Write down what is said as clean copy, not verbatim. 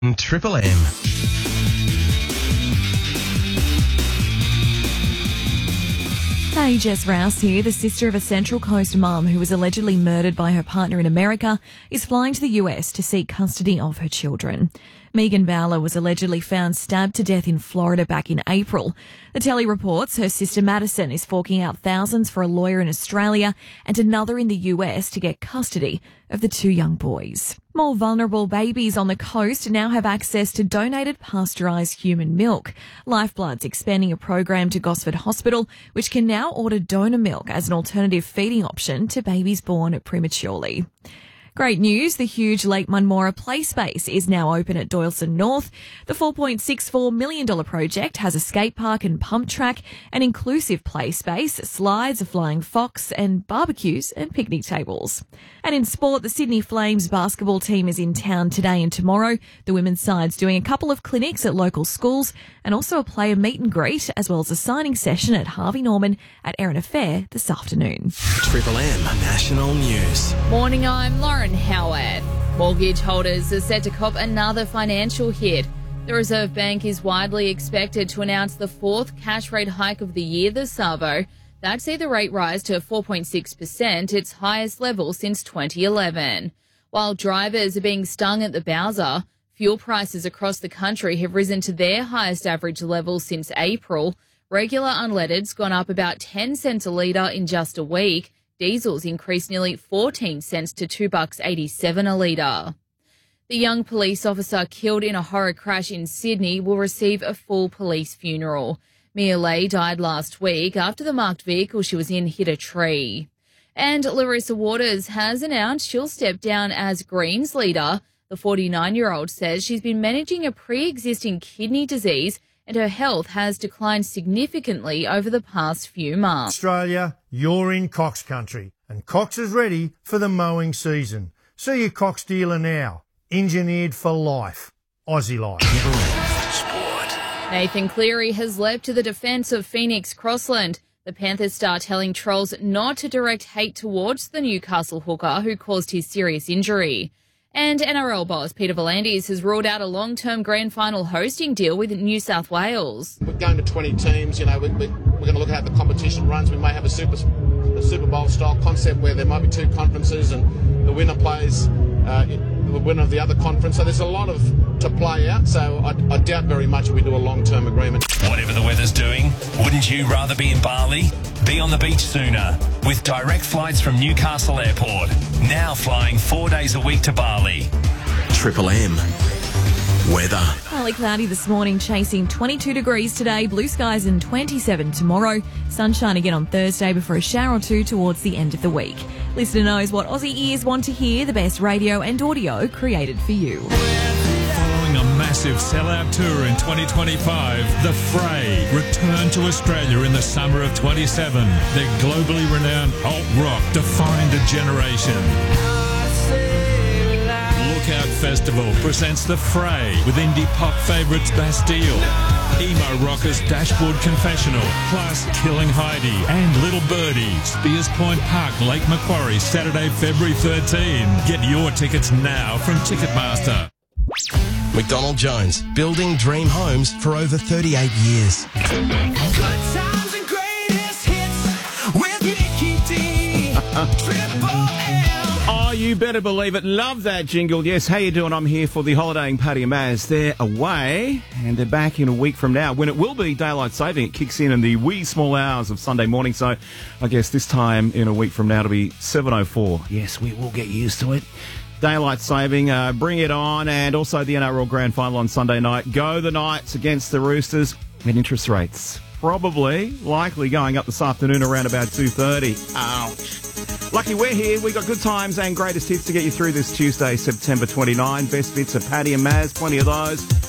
Triple M. Hey, Jess Rouse here. The sister of a Central Coast mum who was allegedly murdered by her partner in America is flying to the US to seek custody of her children. Megan Bowler was allegedly found stabbed to death in Florida back in April. The Telly reports her sister Madison is forking out thousands for a lawyer in Australia and another in the US to get custody of the two young boys. More vulnerable babies on the coast now have access to donated pasteurised human milk. Lifeblood's expanding a program to Gosford Hospital, which can now order donor milk as an alternative feeding option to babies born prematurely. Great news, the huge Lake Munmora play space is now open at Doyleston North. The $4.64 million project has a skate park and pump track, an inclusive play space, slides, a flying fox and barbecues and picnic tables. And in sport, the Sydney Flames basketball team is in town today and tomorrow. The women's side's doing a couple of clinics at local schools and also a player meet and greet, as well as a signing session at Harvey Norman at Erina Fair this afternoon. Triple M National News. Morning, I'm Lauren Howard. Mortgage holders are set to cop another financial hit. The Reserve Bank is widely expected to announce the fourth cash rate hike of the year, the SARBO. That'd see the rate rise to 4.6%, its highest level since 2011. While drivers are being stung at the bowser, fuel prices across the country have risen to their highest average level since April. Regular unleaded's gone up about 10 cents a litre in just a week. Diesel's increased nearly 14 cents to $2.87 a litre. The young police officer killed in a horror crash in Sydney will receive a full police funeral. Mia Leigh died last week after the marked vehicle she was in hit a tree. And Larissa Waters has announced she'll step down as Greens leader. The 49-year-old says she's been managing a pre-existing kidney disease and her health has declined significantly over the past few months. Australia, you're in Cox country, and Cox is ready for the mowing season. See your Cox dealer now. Engineered for life. Aussie life. Nathan Cleary has leapt to the defence of Phoenix Crossland. The Panthers star telling trolls not to direct hate towards the Newcastle hooker who caused his serious injury. And NRL boss Peter V'landys has ruled out a long-term grand final hosting deal with New South Wales. We're going to 20 teams, we're going to look at how the competition runs. We may have a Super Bowl style concept where there might be two conferences and the winner plays the winner of the other conference. So there's a lot to play out. So I doubt very much we do a long-term agreement. Whatever the weather's doing, wouldn't you rather be in Bali? Be on the beach sooner with direct flights from Newcastle Airport. Now flying 4 days a week to Bali. Triple M. Weather. Partly cloudy this morning, chasing 22 degrees today, blue skies and 27 tomorrow. Sunshine again on Thursday before a shower or two towards the end of the week. Listener knows what Aussie ears want to hear, the best radio and audio created for you. Following a massive sellout tour in 2025, The Fray return to Australia in the summer of 27. Their globally renowned alt rock defined a generation. Lookout Festival presents The Fray with indie pop favourites Bastille, emo rockers Dashboard Confessional, plus Killing Heidi and Little Birdie. Spears Point Park, Lake Macquarie, Saturday, February 13. Get your tickets now from Ticketmaster. McDonald Jones, building dream homes for over 38 years. Good times and greatest hits with Nicky D. Triple M. Oh, you better believe it. Love that jingle. Yes, how you doing? I'm here for the holidaying Paddy and Maz. They're away, and they're back in a week from now when it will be daylight saving. It kicks in the wee small hours of Sunday morning, so I guess this time in a week from now it'll be 7:04. Yes, we will get used to it. Daylight saving, bring it on, and also the NRL Grand Final on Sunday night. Go the Knights against the Roosters, and interest rates likely going up this afternoon around about 2:30. Ouch. Lucky we're here. We got good times and greatest hits to get you through this Tuesday, September 29. Best bits of Paddy and Maz, plenty of those.